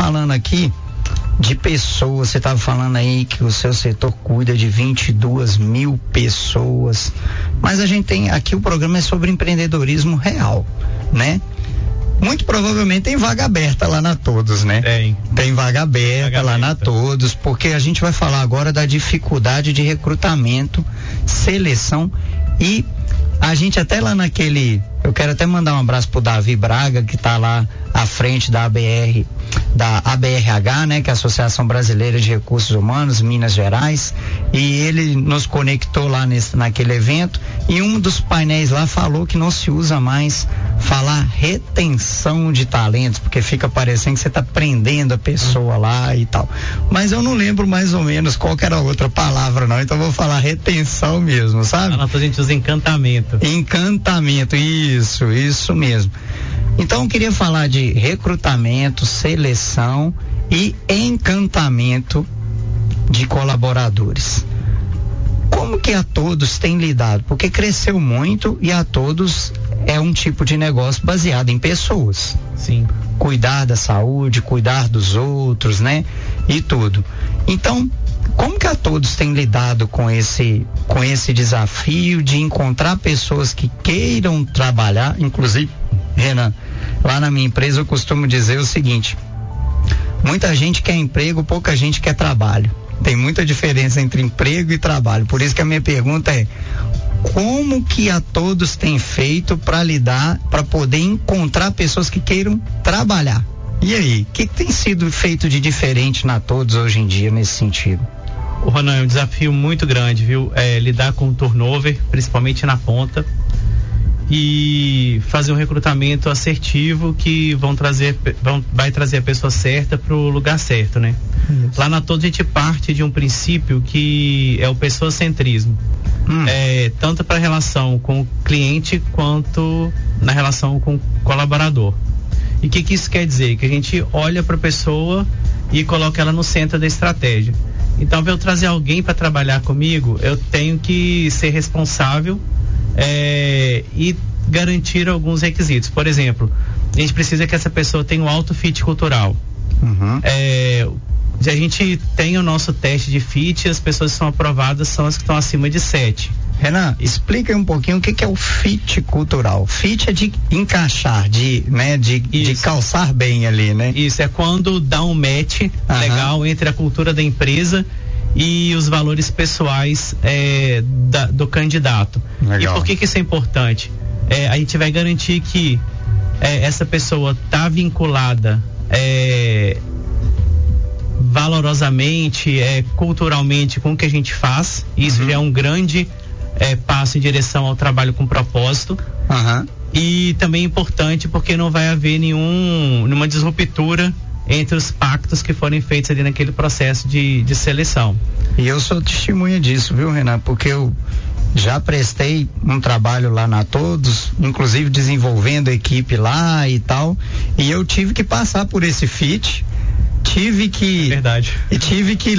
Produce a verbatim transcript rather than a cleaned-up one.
falando aqui de pessoas, você estava falando aí que o seu setor cuida de vinte e duas mil pessoas, mas a gente tem, aqui o programa é sobre empreendedorismo real, né? Muito provavelmente tem vaga aberta lá na Todos, né? Tem. Tem vaga aberta vaga lá aberta. na Todos, porque a gente vai falar agora da dificuldade de recrutamento, seleção e a gente até lá naquele, eu quero até mandar um abraço pro Davi Braga, que tá lá à frente da A B R, da A B R H, né, que é a Associação Brasileira de Recursos Humanos, Minas Gerais, e ele nos conectou lá nesse, naquele evento, e um dos painéis lá falou que não se usa mais falar retenção de talentos, porque fica parecendo que você tá prendendo a pessoa lá e tal, mas eu não lembro mais ou menos qual que era a outra palavra não, então eu vou falar retenção mesmo, sabe? Lá a gente usa encantamento. Encantamento, isso, isso mesmo. Então eu queria falar de recrutamento, seleção e encantamento de colaboradores. Como que a Todos tem lidado? Porque cresceu muito e a Todos é um tipo de negócio baseado em pessoas. Sim. Cuidar da saúde, cuidar dos outros, né? E tudo. Então, como que a Todos tem lidado com esse, com esse desafio de encontrar pessoas que queiram trabalhar? Inclusive, Renan, lá na minha empresa eu costumo dizer o seguinte: muita gente quer emprego, pouca gente quer trabalho. Tem muita diferença entre emprego e trabalho. Por isso que a minha pergunta é: como que a Todos tem feito para lidar, para poder encontrar pessoas que queiram trabalhar? E aí, o que, que tem sido feito de diferente na Todos hoje em dia nesse sentido? O Ronan, é um desafio muito grande, viu? É, lidar com o turnover, principalmente na ponta, e fazer um recrutamento assertivo que vão trazer, vão, vai trazer a pessoa certa para o lugar certo, né? Isso. Lá na Todos a gente parte de um princípio que é o pessoacentrismo, hum. é, tanto para a relação com o cliente quanto na relação com o colaborador. E o que, que isso quer dizer? Que a gente olha para a pessoa e coloca ela no centro da estratégia. Então, para eu trazer alguém para trabalhar comigo, eu tenho que ser responsável é, e garantir alguns requisitos. Por exemplo, a gente precisa que essa pessoa tenha um alto fit cultural. Uhum. É, a gente tem o nosso teste de fit, as pessoas que são aprovadas são as que estão acima de sete. Renan, explica aí um pouquinho o que, que é o fit cultural. Fit é de encaixar, de, né, de, de calçar bem ali, né? Isso, é quando dá um match uhum. legal entre a cultura da empresa e os valores pessoais é, da, do candidato. Legal. E por que que isso é importante? É, a gente vai garantir que é, essa pessoa está vinculada é, valorosamente, é, culturalmente com o que a gente faz. Isso uhum. já é um grande é, passo em direção ao trabalho com propósito. Uhum. E também é importante porque não vai haver nenhum, nenhuma disruptura entre os pactos que forem feitos ali naquele processo de, de seleção. E eu sou testemunha disso, viu, Renan? Porque eu já prestei um trabalho lá na Todos, inclusive desenvolvendo a equipe lá e tal, e eu tive que passar por esse fit, tive que... É verdade. E tive que